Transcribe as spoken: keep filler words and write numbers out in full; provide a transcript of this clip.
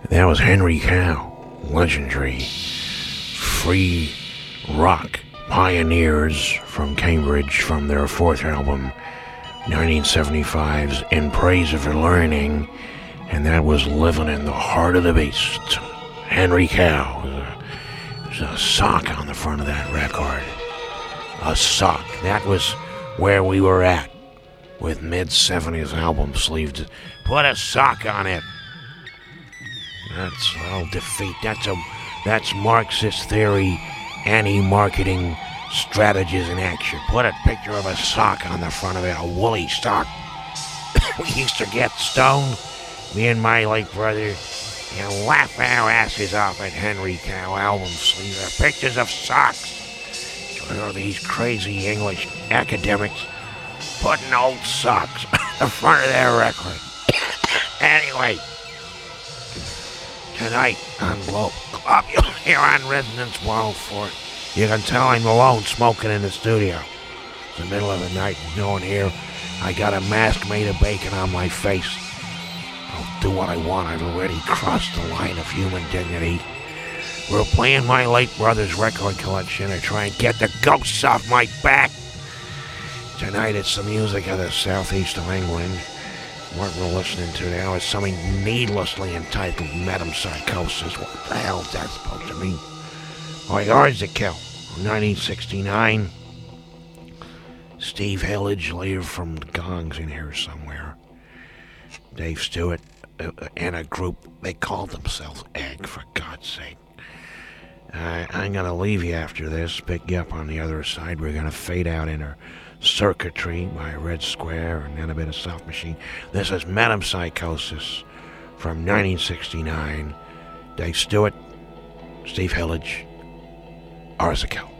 That was Henry Cow, legendary free rock pioneers from Cambridge, from their fourth album, nineteen seventy-five's In Praise of Your Learning, and that was Living in the Heart of the Beast. Henry Cow. There's a sock on the front of that record. A sock. That was where we were at with mid-seventies album sleeves. Put a sock on it. That's all defeat. That's a that's Marxist theory, anti-marketing strategies in action. Put a picture of a sock on the front of it, a woolly sock. We used to get stoned, me and my late brother, and laugh our asses off at Henry Cow album sleeves. Are pictures of socks. What are these crazy English academics putting old socks on the front of their record? Anyway, tonight on Globe Club, you'll hear on Resonance one oh four. You can tell I'm alone smoking in the studio. It's the middle of the night, no one here. I got a mask made of bacon on my face. I'll do what I want. I've already crossed the line of human dignity. We're playing my late brother's record collection to try and get the ghosts off my back. Tonight it's the music of the southeast of England. What we're listening to now is something needlessly entitled Metempsychosis. What the hell is that supposed to mean? Oh, Hard to Kill, nineteen sixty-nine. Steve Hillage, later from the Gongs, in here somewhere. Dave Stewart uh, and a group, they called themselves Egg, for God's sake. Uh, I'm going to leave you after this, pick you up on the other side. We're going to fade out into Circuitry by Red Square and then a bit of Soft Machine. This is Metempsychosis from nineteen sixty-nine. Dave Stewart, Steve Hillage, Arzakel.